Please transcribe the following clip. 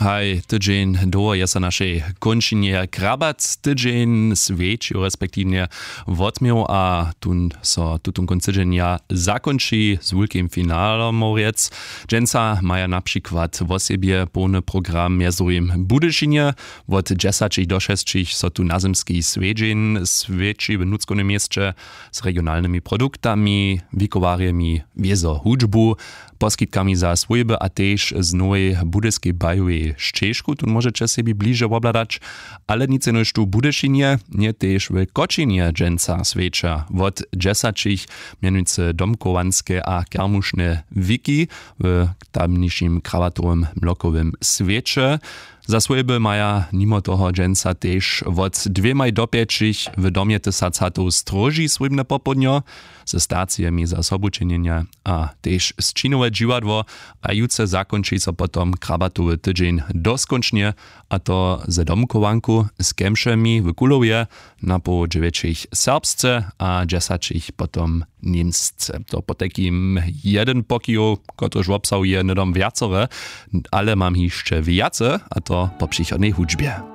Hej, tydzień do jest naszej kończynie krabac, tydzień swieci, respektywnie wotmiał, a tutun kończynia zakończy z wielkim finalem moriec. Dżęca maja na przykład w osobie pełny program mierzujim Budyszynie, od 10 do 6 so tu nazemski świeci w nudzkonym mieście z regionalnymi produktami, wikowariami, wiezo hudżbu, poskitkami za swojby, a też z nowej budyskiej bajowej ścieżku, tu możecie sobie bliżej obladać, ale nic noż tu Budyszynie, nie też w Koczynie dżęca świecza. Od 10 mianujcy domkowanskie a kermuszne wiki w tamniejszym krawatowym mlokowym świecie. Za swojby maja mimo toho dżęca też od 2 do 5 w domie tysacatów stroży swojbne popodnio, ze stacjami za sobuczynienia, a też z činowe dziwadło, a jutce zakończy so potom krabatowy tydzień doskoncznie, a to ze domkowanku z kemszemi w Kulowie na po 9 serbsce, a 10 potom niemsce. To po takim jeden pokiju, kotryż obsahuje nedom wiacore, ale mam jeszcze wiace, a to po przychodnej hudżbie.